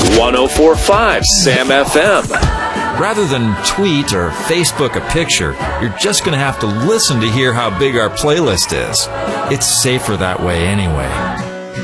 1045 Sam FM. Rather than tweet or Facebook a picture, you're just going to have to listen to hear how big our playlist is. It's safer that way anyway.